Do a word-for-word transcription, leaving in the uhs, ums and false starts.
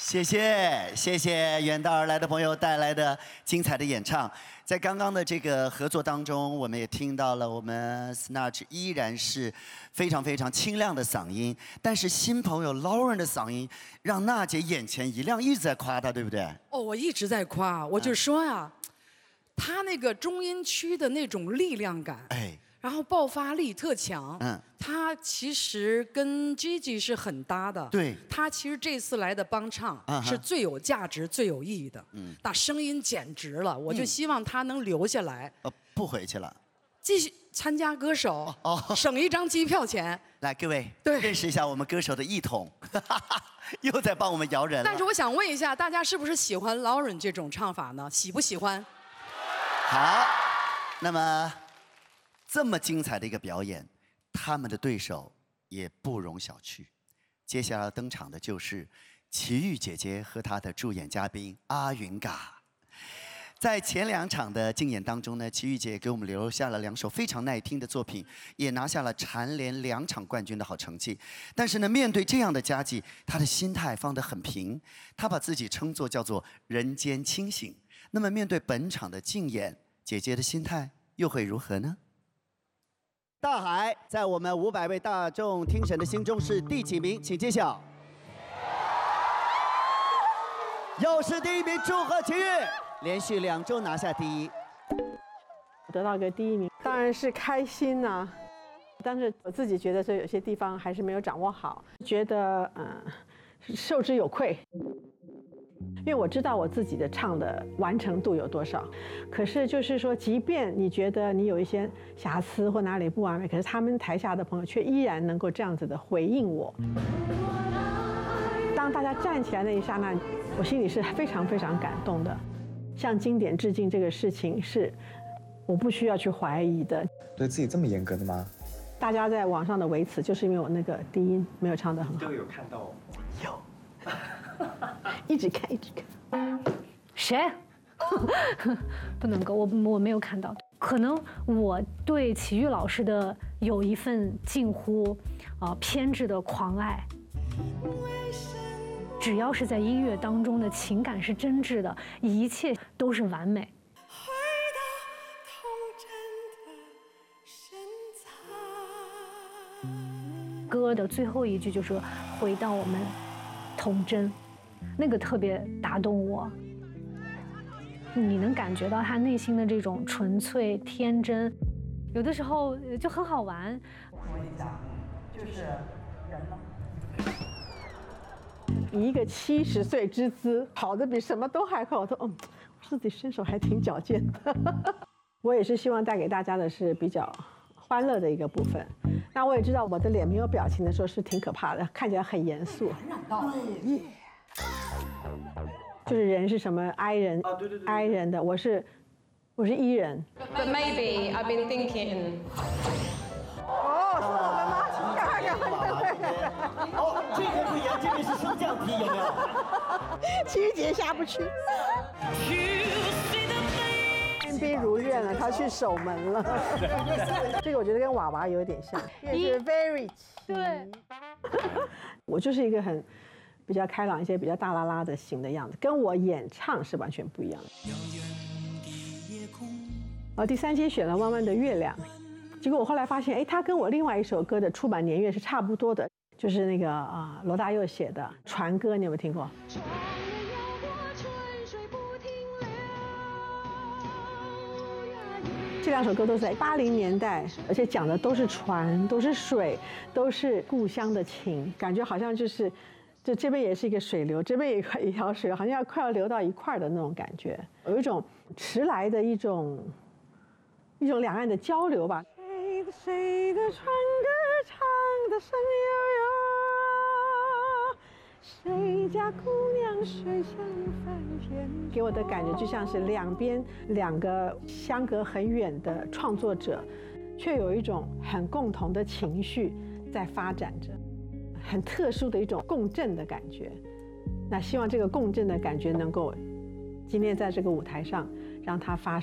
谢谢谢谢远道而来的朋友带来的精彩的演唱。在刚刚的这个合作当中，我们也听到了我们 Snatch 依然是非常非常清亮的嗓音，但是新朋友 Lauren 的嗓音让娜姐眼前一亮，一直在夸她，对不对？ 哦，我一直在夸，我就说呀，她那个中音区的那种力量感，哎。 然后爆发力特强，嗯，他其实跟 Gigi 是很搭的， 对， 他其实这次来的帮唱是最有价值、最有意义的，嗯，那声音简直了，我就希望他能留下来， 呃，不回去了， 继续参加歌手，哦，省一张机票钱。 来，各位， 对， 认识一下我们歌手的一统，又在帮我们摇人了。 但是我想问一下，大家是不是喜欢 Lauren 这种唱法呢？喜不喜欢？ 好，那么。 这么精彩的一个表演，他们的对手也不容小觑。接下来登场的就是齐豫姐姐和她的助演嘉宾阿云嘎。在前两场的竞演当中呢，齐豫姐给我们留下了两首非常耐听的作品，也拿下了蝉联两场冠军的好成绩。但是呢，面对这样的佳绩，她的心态放得很平，她把自己称作叫做人间清醒。那么面对本场的竞演，姐姐的心态又会如何呢？ 大海在我们五百位大众听审的心中是第几名？请揭晓。又是第一名，祝贺齐豫，连续两周拿下第一。 得到个第一名，当然是开心呐、啊。但是我自己觉得说有些地方还是没有掌握好，觉得嗯、呃、受之有愧。 因为我知道我自己的唱的完成度有多少，可是就是说，即便你觉得你有一些瑕疵或哪里不完美，可是他们台下的朋友却依然能够这样子的回应我。当大家站起来那一刹那，我心里是非常非常感动的。向经典致敬这个事情是我不需要去怀疑的。 对自己这么严格的吗？ 大家在网上的维持，就是因为我那个低音没有唱得很好。 都有看到。 有。一直看，一直看。 谁？不能够，我我没有看到。可能我对齐豫老师的有一份近乎啊、呃、偏执的狂爱。只要是在音乐当中的情感是真挚的，一切都是完美。 歌的最后一句就是回到我们童真，那个特别打动我。你能感觉到他内心的这种纯粹天真，有的时候就很好玩。 我跟你讲，就是人了。以一个七十岁之姿，跑得比什么都还快。我说，嗯，我自己身手还挺矫健的。我也是希望带给大家的是比较欢乐的一个部分。 那我也知道我的脸没有表情的时候是挺可怕的，看起来很严肃。对，就是人是什么 I 人 ，I 人的，我是我是 E 人。 But maybe I've been thinking. 哦，是我们吗？赶快赶快！ 哦，这边不严，这边是升降梯，有没有？ 齐豫姐下不去。 彬彬如愿了，他去守门了。这个我觉得跟娃娃有点像，也是 very 对。 我就是一个很比较开朗一些、比较大拉拉的型的样子，跟我演唱是完全不一样的。哦，第三期选了《弯弯的月亮》，结果我后来发现，哎，他跟我另外一首歌的出版年月是差不多的，就是那个啊、呃、罗大佑写的《船歌》，你有没有听过？ 这两首歌都是在八零年代，而且讲的都是船，都是水，都是故乡的情，感觉好像就是，就这边也是一个水流，这边也一一条水流，好像要快要流到一块的那种感觉，有一种迟来的一种一种两岸的交流吧。谁的谁的船歌唱的声悠悠，谁家姑娘水乡翻天。 给我的感觉就像是两边两个相隔很远的创作者，却有一种很共同的情绪在发展着，很特殊的一种共振的感觉。那希望这个共振的感觉能够今天在这个舞台上让它发